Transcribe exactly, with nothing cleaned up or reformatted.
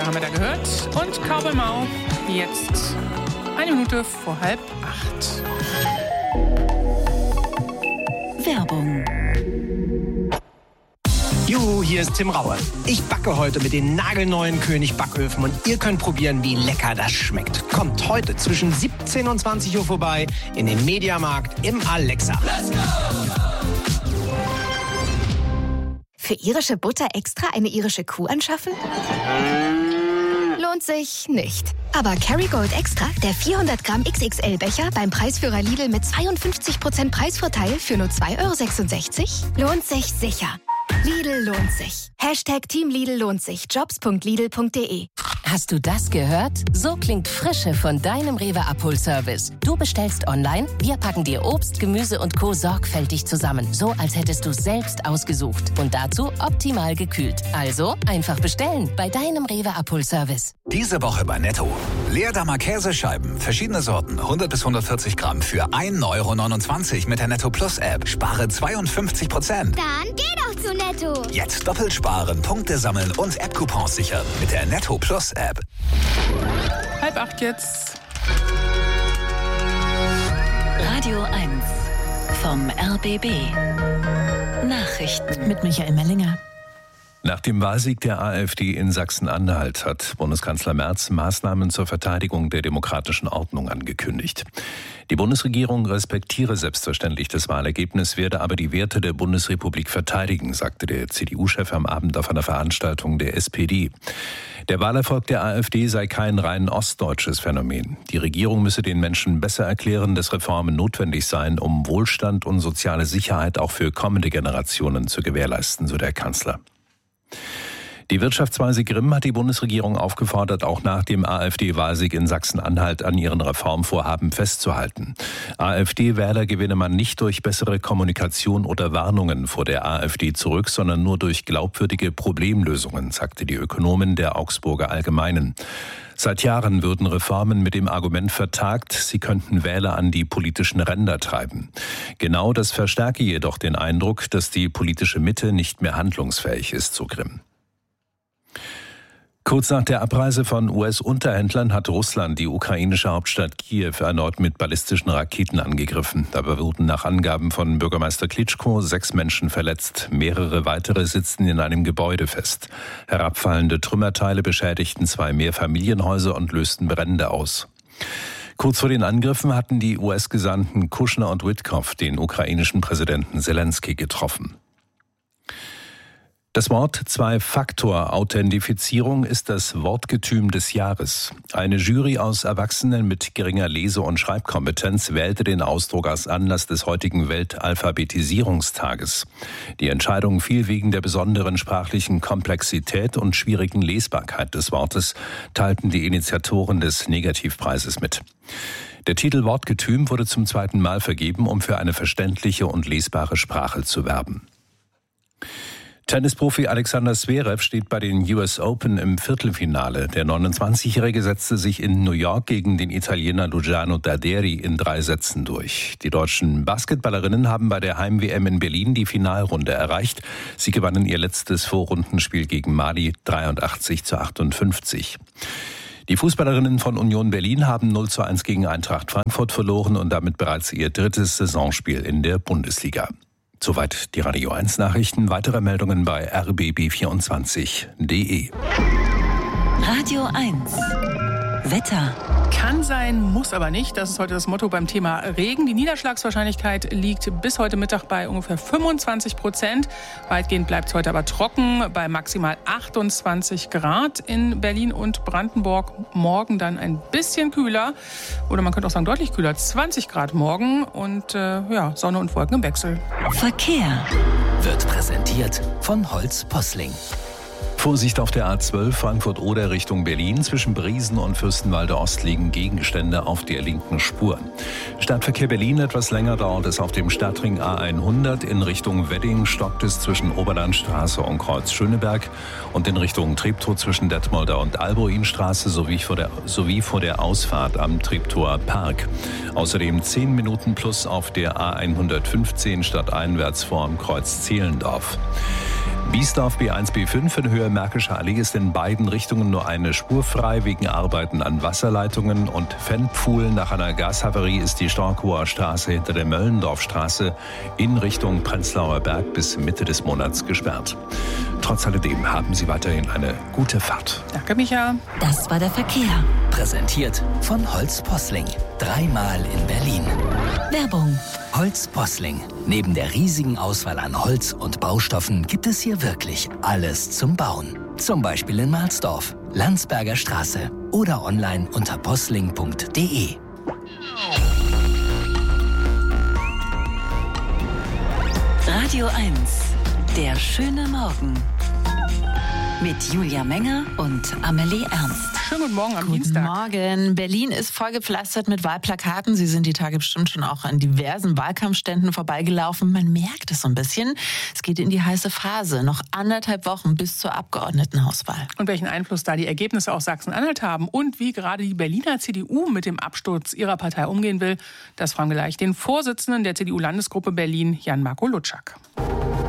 haben wir da gehört. Und Cowboy Mau, jetzt eine Minute vor halb acht. Werbung. Juhu, hier ist Tim Raue. Ich backe heute mit den nagelneuen König Backöfen und ihr könnt probieren, wie lecker das schmeckt. Kommt heute zwischen siebzehn und zwanzig Uhr vorbei in den Mediamarkt im Alexa. Let's go! Für irische Butter extra eine irische Kuh anschaffen? Lohnt sich nicht. Aber Kerrygold Extra, der vierhundert Gramm X X L-Becher beim Preisführer Lidl mit zweiundfünfzig Prozent Preisvorteil für nur zwei Euro sechsundsechzig, lohnt sich sicher. Lidl lohnt sich. Hashtag Team Lidl lohnt sich. Jobs punkt lidl punkt de. Hast du das gehört? So klingt Frische von deinem Rewe-Abholservice. Du bestellst online, wir packen dir Obst, Gemüse und Co. sorgfältig zusammen. So, als hättest du es selbst ausgesucht. Und dazu optimal gekühlt. Also einfach bestellen bei deinem Rewe-Abholservice. Diese Woche bei Netto. Leerdammer Käsescheiben, verschiedene Sorten, hundert bis hundertvierzig Gramm für ein Euro neunundzwanzig mit der Netto Plus App. Spare zweiundfünfzig Prozent. Dann geh doch zu Netto. Jetzt doppelt sparen, Punkte sammeln und App-Coupons sichern mit der Netto Plus App. Halb acht jetzt. Radio eins vom R B B. Nachrichten mit Michael Mellinger. Nach dem Wahlsieg der AfD in Sachsen-Anhalt hat Bundeskanzler Merz Maßnahmen zur Verteidigung der demokratischen Ordnung angekündigt. Die Bundesregierung respektiere selbstverständlich das Wahlergebnis, werde aber die Werte der Bundesrepublik verteidigen, sagte der C D U-Chef am Abend auf einer Veranstaltung der S P D. Der Wahlerfolg der AfD sei kein rein ostdeutsches Phänomen. Die Regierung müsse den Menschen besser erklären, dass Reformen notwendig seien, um Wohlstand und soziale Sicherheit auch für kommende Generationen zu gewährleisten, so der Kanzler. Die Wirtschaftsweise Grimm hat die Bundesregierung aufgefordert, auch nach dem AfD-Wahlsieg in Sachsen-Anhalt an ihren Reformvorhaben festzuhalten. AfD-Wähler gewinne man nicht durch bessere Kommunikation oder Warnungen vor der AfD zurück, sondern nur durch glaubwürdige Problemlösungen, sagte die Ökonomin der Augsburger Allgemeinen. Seit Jahren würden Reformen mit dem Argument vertagt, sie könnten Wähler an die politischen Ränder treiben. Genau das verstärke jedoch den Eindruck, dass die politische Mitte nicht mehr handlungsfähig ist, so Grimm. Kurz nach der Abreise von U S-Unterhändlern hat Russland die ukrainische Hauptstadt Kiew erneut mit ballistischen Raketen angegriffen. Dabei wurden nach Angaben von Bürgermeister Klitschko sechs Menschen verletzt. Mehrere weitere sitzen in einem Gebäude fest. Herabfallende Trümmerteile beschädigten zwei Mehrfamilienhäuser und lösten Brände aus. Kurz vor den Angriffen hatten die U S-Gesandten Kushner und Witkow den ukrainischen Präsidenten Selenskyj getroffen. Das Wort Zwei-Faktor-Authentifizierung ist das Wortgetüm des Jahres. Eine Jury aus Erwachsenen mit geringer Lese- und Schreibkompetenz wählte den Ausdruck als Anlass des heutigen Weltalphabetisierungstages. Die Entscheidung fiel wegen der besonderen sprachlichen Komplexität und schwierigen Lesbarkeit des Wortes, teilten die Initiatoren des Negativpreises mit. Der Titel Wortgetüm wurde zum zweiten Mal vergeben, um für eine verständliche und lesbare Sprache zu werben. Tennisprofi Alexander Zverev steht bei den U S Open im Viertelfinale. Der neunundzwanzigjährige setzte sich in New York gegen den Italiener Luciano Darderi in drei Sätzen durch. Die deutschen Basketballerinnen haben bei der Heim-W M in Berlin die Finalrunde erreicht. Sie gewannen ihr letztes Vorrundenspiel gegen Mali dreiundachtzig zu achtundfünfzig. Die Fußballerinnen von Union Berlin haben null zu eins gegen Eintracht Frankfurt verloren und damit bereits ihr drittes Saisonspiel in der Bundesliga. Soweit die Radio eins Nachrichten. Weitere Meldungen bei r b b vierundzwanzig punkt de. Radio eins Wetter. Kann sein, muss aber nicht. Das ist heute das Motto beim Thema Regen. Die Niederschlagswahrscheinlichkeit liegt bis heute Mittag bei ungefähr fünfundzwanzig Prozent. Weitgehend bleibt es heute aber trocken bei maximal achtundzwanzig Grad in Berlin und Brandenburg. Morgen dann ein bisschen kühler oder man könnte auch sagen deutlich kühler. zwanzig Grad morgen und äh, ja, Sonne und Wolken im Wechsel. Verkehr Wird präsentiert von Holz Posling. Vorsicht auf der A zwölf Frankfurt-Oder Richtung Berlin. Zwischen Briesen und Fürstenwalde Ost liegen Gegenstände auf der linken Spur. Stadtverkehr Berlin etwas länger dauert es auf dem Stadtring A hundert. In Richtung Wedding stockt es zwischen Oberlandstraße und Kreuz Schöneberg und in Richtung Treptow zwischen Detmolder und Albuinstraße sowie vor der, sowie vor der Ausfahrt am Treptower Park. Außerdem zehn Minuten plus auf der A hundertfünfzehn stadteinwärts vor dem Kreuz Zehlendorf. Biesdorf B eins B fünf in Höhe Märkischer Allee ist in beiden Richtungen nur eine Spur frei wegen Arbeiten an Wasserleitungen. Und Fennpfuhl nach einer Gashavarie ist die Storkower Straße hinter der Möllendorfstraße in Richtung Prenzlauer Berg bis Mitte des Monats gesperrt. Trotz alledem haben Sie weiterhin eine gute Fahrt. Danke, Micha. Das war der Verkehr. Präsentiert von Holz Posling. Dreimal in Berlin. Werbung. Holz Posling. Neben der riesigen Auswahl an Holz und Baustoffen gibt es hier wirklich alles zum Bauen. Zum Beispiel in Mahlsdorf, Landsberger Straße oder online unter posling punkt de. Radio eins. Der schöne Morgen. Mit Julia Menger und Amelie Ernst. Schönen guten Morgen am Guten Dienstag. Morgen. Berlin ist vollgepflastert mit Wahlplakaten. Sie sind die Tage bestimmt schon auch an diversen Wahlkampfständen vorbeigelaufen. Man merkt es so ein bisschen. Es geht in die heiße Phase. Noch anderthalb Wochen bis zur Abgeordnetenhauswahl. Und welchen Einfluss da die Ergebnisse aus Sachsen-Anhalt haben und wie gerade die Berliner C D U mit dem Absturz ihrer Partei umgehen will, das fragen wir gleich den Vorsitzenden der C D U-Landesgruppe Berlin, Jan-Marco Lutschak.